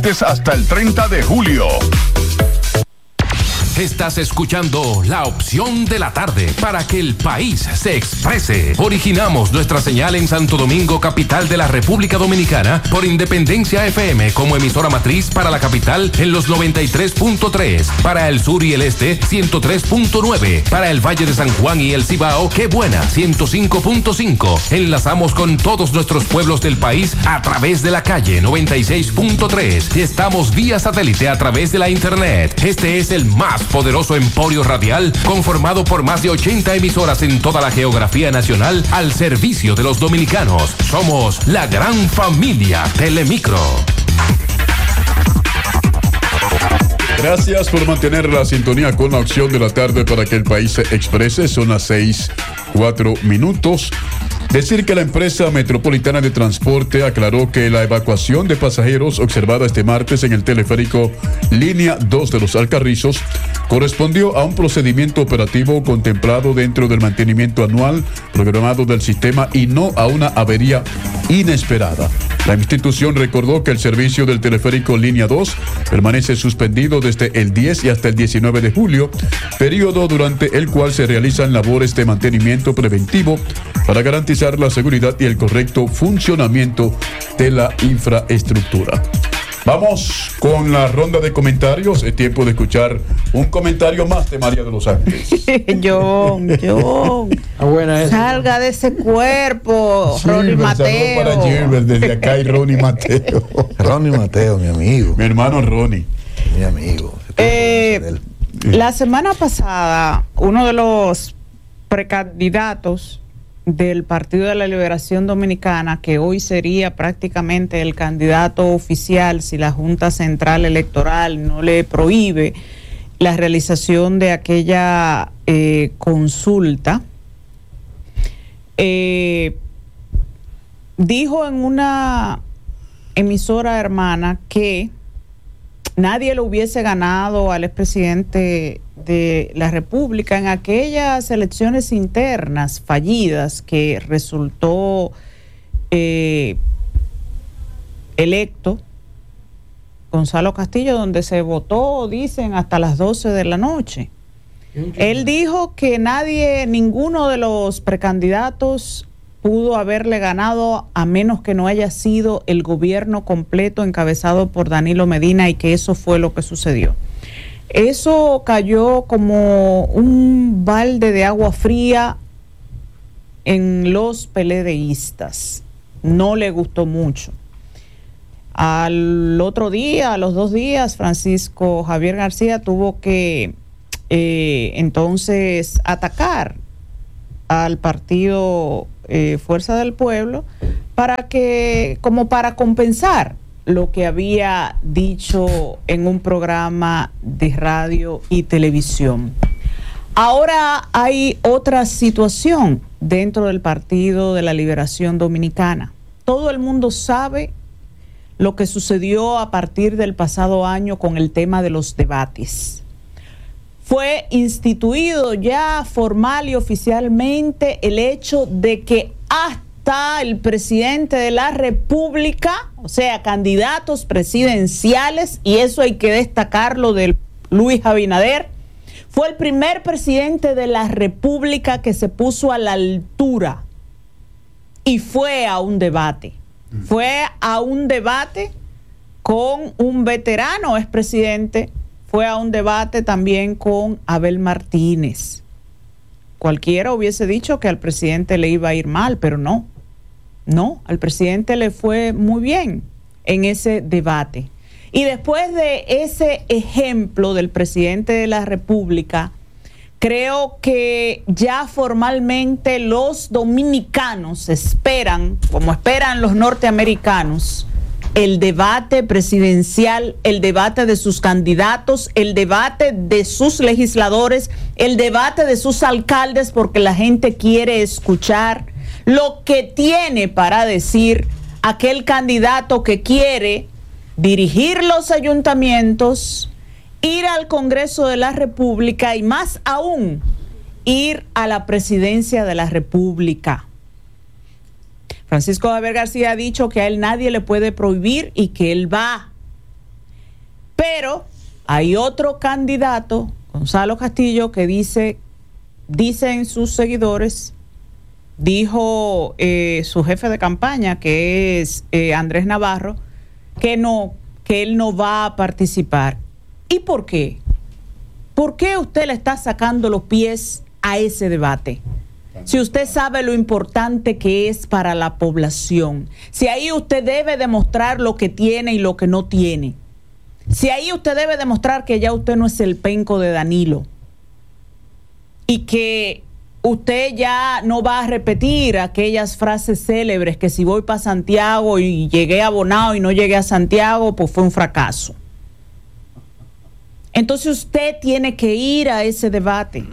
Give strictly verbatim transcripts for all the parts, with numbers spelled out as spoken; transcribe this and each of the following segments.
martes hasta el treinta de julio. Estás escuchando La Opción de la Tarde para que el país se exprese. Originamos nuestra señal en Santo Domingo, capital de la República Dominicana, por Independencia F M como emisora matriz para la capital en los noventa y tres punto tres, para el sur y el este ciento tres punto nueve, para el Valle de San Juan y el Cibao, Qué Buena ciento cinco punto cinco. Enlazamos con todos nuestros pueblos del país a través de la calle noventa y seis punto tres y estamos vía satélite a través de la internet. Este es el más poderoso emporio radial conformado por más de ochenta emisoras en toda la geografía nacional al servicio de los dominicanos. Somos la gran familia Telemicro. Gracias por mantener la sintonía con La Opción de la Tarde para que el país se exprese. Son las seis, cuatro minutos. Decir que la empresa metropolitana de transporte aclaró que la evacuación de pasajeros observada este martes en el teleférico Línea dos de los Alcarrizos correspondió a un procedimiento operativo contemplado dentro del mantenimiento anual programado del sistema y no a una avería inesperada. La institución recordó que el servicio del teleférico Línea dos permanece suspendido desde el diez y hasta el diecinueve de julio, periodo durante el cual se realizan labores de mantenimiento preventivo para garantizar la seguridad y el correcto funcionamiento de la infraestructura. Vamos con la ronda de comentarios. Es tiempo de escuchar un comentario más de María de los Ángeles. John, John, ah, buena salga de ese cuerpo, sí, Ronnie Mateo. Para Gilbert, desde acá hay Ronnie Mateo. Ronnie Mateo, mi amigo. Mi hermano Ronnie. Mi amigo. Eh, la semana pasada, uno de los precandidatos del Partido de la Liberación Dominicana, que hoy sería prácticamente el candidato oficial si la Junta Central Electoral no le prohíbe la realización de aquella eh, consulta, eh, dijo en una emisora hermana que nadie lo hubiese ganado al expresidente de la República en aquellas elecciones internas fallidas que resultó eh, electo Gonzalo Castillo, donde se votó, dicen, hasta las doce de la noche. Él dijo que nadie, ninguno de los precandidatos pudo haberle ganado a menos que no haya sido el gobierno completo encabezado por Danilo Medina, y que eso fue lo que sucedió. Eso cayó como un balde de agua fría en los peledeístas. No le gustó mucho. Al otro día, a los dos días, Francisco Javier García tuvo que eh, entonces atacar al partido eh, Fuerza del Pueblo para que, como para compensar lo que había dicho en un programa de radio y televisión. Ahora hay otra situación dentro del Partido de la Liberación Dominicana. Todo el mundo sabe lo que sucedió a partir del pasado año con el tema de los debates. Fue instituido ya formal y oficialmente el hecho de que hasta el presidente de la República, o sea, candidatos presidenciales, y eso hay que destacarlo de Luis Abinader, fue el primer presidente de la República que se puso a la altura y fue a un debate. Mm. Fue a un debate con un veterano expresidente, fue a un debate también con Abel Martínez. Cualquiera hubiese dicho que al presidente le iba a ir mal, pero no. No, al presidente le fue muy bien en ese debate. Y después de ese ejemplo del presidente de la República, creo que ya formalmente los dominicanos esperan, como esperan los norteamericanos, el debate presidencial, el debate de sus candidatos, el debate de sus legisladores, el debate de sus alcaldes, porque la gente quiere escuchar lo que tiene para decir aquel candidato que quiere dirigir los ayuntamientos, ir al Congreso de la República y más aún, ir a la presidencia de la República. Francisco Javier García ha dicho que a él nadie le puede prohibir y que él va Pero hay otro candidato, Gonzalo Castillo, que dice, dicen sus seguidores, dijo eh, su jefe de campaña, que es eh, Andrés Navarro, que no, que él no va a participar. ¿Y por qué? ¿Por qué usted le está sacando los pies a ese debate? Si usted sabe lo importante que es para la población, si ahí usted debe demostrar lo que tiene y lo que no tiene, si ahí usted debe demostrar que ya usted no es el penco de Danilo y que usted ya no va a repetir aquellas frases célebres que si voy para Santiago y llegué a Bonao y no llegué a Santiago, pues fue un fracaso. Entonces usted tiene que ir a ese debate,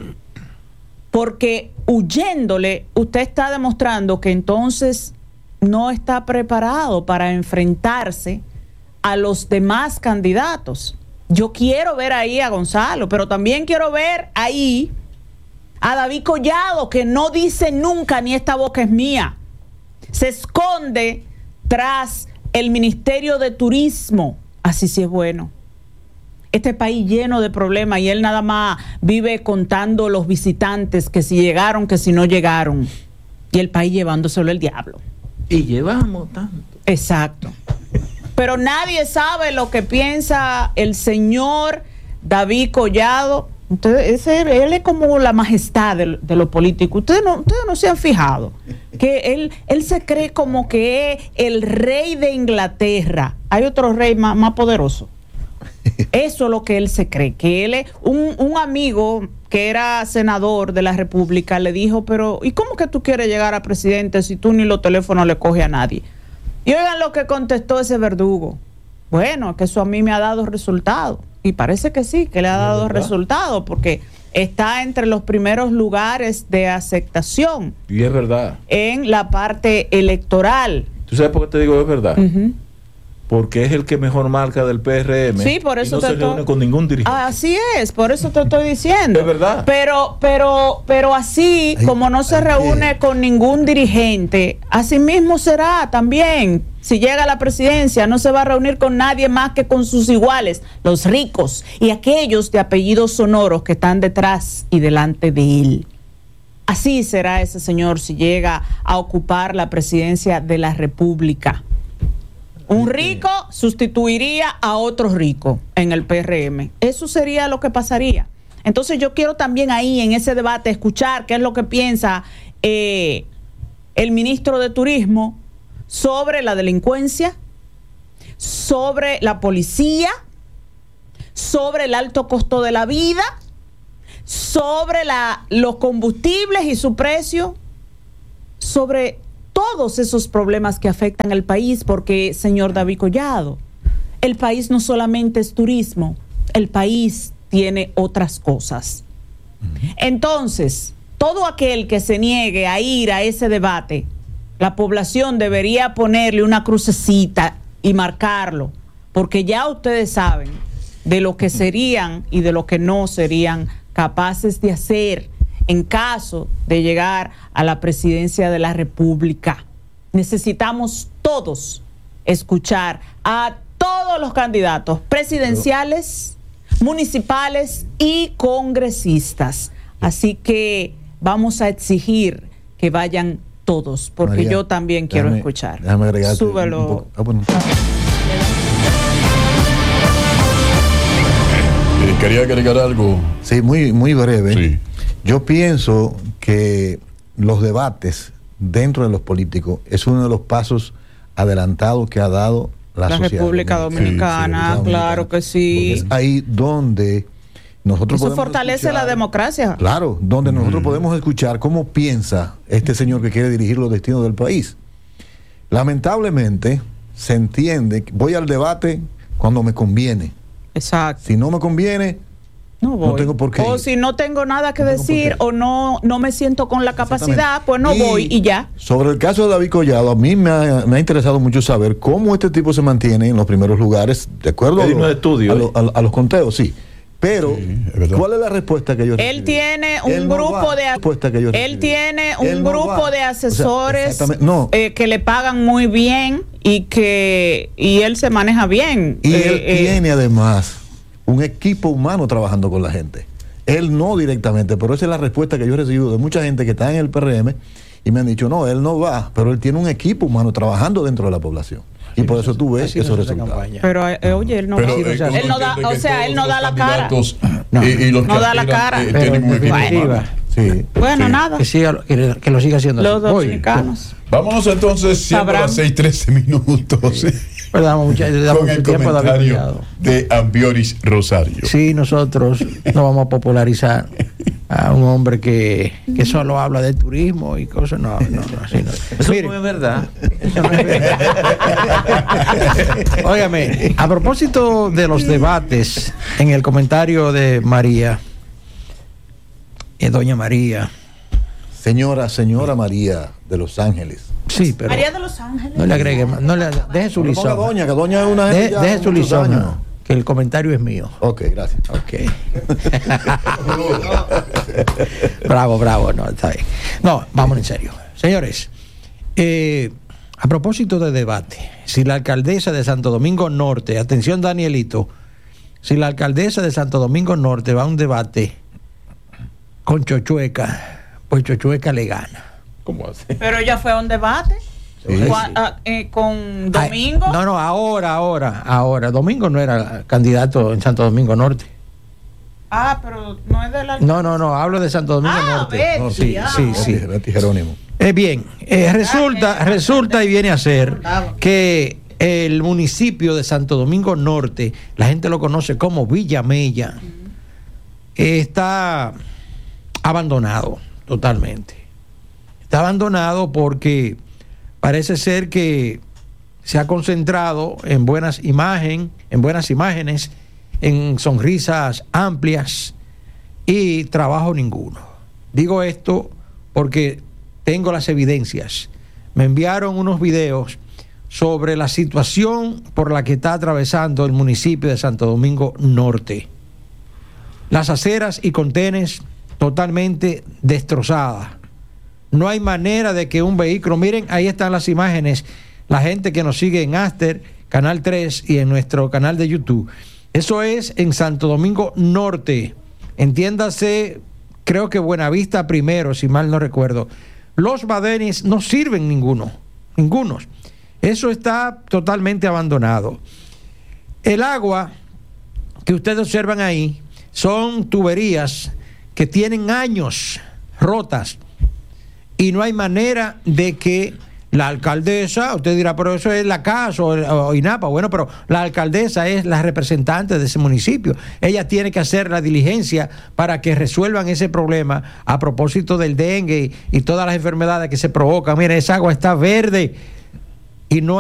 porque huyéndole, usted está demostrando que entonces no está preparado para enfrentarse a los demás candidatos. Yo quiero ver ahí a Gonzalo, pero también quiero ver ahí a David Collado, que no dice nunca ni esta boca es mía. Se esconde tras el Ministerio de Turismo. Así sí es bueno. Este país lleno de problemas y él nada más vive contando los visitantes, que si llegaron, que si no llegaron. Y el país llevándoselo el diablo. Y llevamos tanto. Exacto. Pero nadie sabe lo que piensa el señor David Collado. Entonces, ese, él es como la majestad de, de lo político. Ustedes no, ustedes no se han fijado que él, él se cree como que es el rey de Inglaterra. Hay otro rey más, más poderoso. Eso es lo que él se cree, que él es un, un amigo que era senador de la República, le dijo, pero ¿y cómo que tú quieres llegar a presidente si tú ni los teléfonos le coges a nadie? Y oigan lo que contestó ese verdugo. Bueno, que eso a mí me ha dado resultado. Y parece que sí, que le ha dado resultado, porque está entre los primeros lugares de aceptación. Y es verdad. En la parte electoral. ¿Tú sabes por qué te digo es verdad? Uh-huh. Porque es el que mejor marca del P R M. Sí, por eso y no te se reúne con ningún dirigente. Así es, por eso te estoy diciendo. Es verdad. Pero, pero, pero así, Ay, como no se ay, reúne ¿qué? con ningún dirigente, así mismo será también. Si llega a la presidencia, no se va a reunir con nadie más que con sus iguales, los ricos y aquellos de apellidos sonoros que están detrás y delante de él. Así será ese señor si llega a ocupar la presidencia de la República. Un rico sustituiría a otro rico en el P R M. Eso sería lo que pasaría. Entonces yo quiero también ahí en ese debate escuchar qué es lo que piensa eh, el ministro de Turismo sobre la delincuencia, sobre la policía, sobre el alto costo de la vida, sobre la, los combustibles y su precio, sobre todos esos problemas que afectan al país, porque, señor David Collado, el país no solamente es turismo, el país tiene otras cosas. Entonces, todo aquel que se niegue a ir a ese debate, la población debería ponerle una crucecita y marcarlo, porque ya ustedes saben de lo que serían y de lo que no serían capaces de hacer en caso de llegar a la presidencia de la República. Necesitamos todos escuchar a todos los candidatos presidenciales, municipales y congresistas. Así que vamos a exigir que vayan todos, porque María, yo también quiero déjame, escuchar. Déjame agregarte Súbelo. un poco. Ah, bueno. Eh, quería agregar algo. Sí, muy, muy breve. Sí. Yo pienso que los debates dentro de los políticos es uno de los pasos adelantados que ha dado la, La sociedad República Dominicana, Sí, sí, claro que sí. Porque es ahí donde nosotros Eso podemos fortalece escuchar- la democracia. Claro, donde nosotros podemos escuchar cómo piensa este señor que quiere dirigir los destinos del país. Lamentablemente, se entiende que voy al debate cuando me conviene. Exacto. Si no me conviene, No voy. no tengo por qué O ir. si no tengo nada que No tengo por decir qué. o no, no me siento con la capacidad, Exactamente. pues no Y voy y ya. Sobre el caso de David Collado, a mí me ha, me ha interesado mucho saber cómo este tipo se mantiene en los primeros lugares, de acuerdo a, Es digno lo- de estudio, a, ¿eh? lo- a- a los conteos, sí. Pero, Sí, es ¿cuál es la respuesta que yo recibí? Él tiene un Él no grupo va. de La respuesta que yo él recibí. tiene un Él no grupo va. de asesores O sea, exactamente. No. eh, que le pagan muy bien y que y él se maneja bien. Y Eh, él eh, tiene además un equipo humano trabajando con la gente. Él no directamente, pero esa es la respuesta que yo he recibido de mucha gente que está en el P R M y me han dicho, no, él no va, pero él tiene un equipo humano trabajando dentro de la población. Y por eso tú ves Así no esos se hace resultados. campaña. pero eh, oye, él no Pero, va. eh, sea, uno él no da, entiende o que sea, todos él no los da la cara. candidatos, No. y, y los No que da la aspiran, cara. eh, Pero tienen en un equipo definitiva, humano. Sí. Bueno, Sí. nada. que, siga, que, que lo siga haciendo Los así. Voy. dominicanos. Vámonos entonces, siendo Sabrán. las seis trece minutos, Pues damos mucha, le damos con el mucho tiempo a David comentario Collado. de Ambioris Rosario. Sí, nosotros no vamos a popularizar a un hombre que, que solo habla de turismo y cosas. No, no, no, así no. Eso Mire, no es verdad. eso no es verdad. Óigame, a propósito de los debates, en el comentario de María, eh, doña María, Señora, señora María de Los Ángeles. sí, pero María de Los Ángeles. no le agregue más, no le deje su No ponga lisón. doña, que doña es una De- gente ya deje con su muchos lisón, años. que el comentario es mío. Ok, gracias. Ok. Bravo, bravo, no, está bien. No, vamos en serio. Señores, eh, a propósito de debate, si la alcaldesa de Santo Domingo Norte, atención Danielito, si la alcaldesa de Santo Domingo Norte va a un debate con Chochueca, pues Chochueca le gana. ¿Cómo así? Pero ella fue a un debate Sí. Gua- ah, eh, con Domingo. Ay, no, no, ahora, ahora, ahora. Domingo no era candidato en Santo Domingo Norte. Ah, pero no es de la. No, no, no, hablo de Santo Domingo Ah, Norte. Betty, No, sí, ah, sí, ok. sí. Betty, Betty Jerónimo. Eh, bien, eh, resulta, resulta y viene a ser que el municipio de Santo Domingo Norte, la gente lo conoce como Villa Mella, eh, está abandonado totalmente. Está abandonado porque parece ser que se ha concentrado en buenas imágenes, en buenas imágenes, en sonrisas amplias y trabajo ninguno. Digo esto porque tengo las evidencias. Me enviaron unos videos sobre la situación por la que está atravesando el municipio de Santo Domingo Norte. Las aceras y contenes totalmente destrozadas. No hay manera de que un vehículo, miren, ahí están las imágenes, la gente que nos sigue en Aster, Canal tres y en nuestro canal de YouTube. Eso es en Santo Domingo Norte. Entiéndase, creo que Buenavista primero, si mal no recuerdo. Los badenes no sirven ninguno, ningunos. Eso está totalmente abandonado. El agua que ustedes observan ahí son tuberías que tienen años rotas y no hay manera de que la alcaldesa, usted dirá, pero eso es la CAS o, o INAPA, bueno, pero la alcaldesa es la representante de ese municipio. Ella tiene que hacer la diligencia para que resuelvan ese problema a propósito del dengue y, y todas las enfermedades que se provocan. Mira, esa agua está verde y no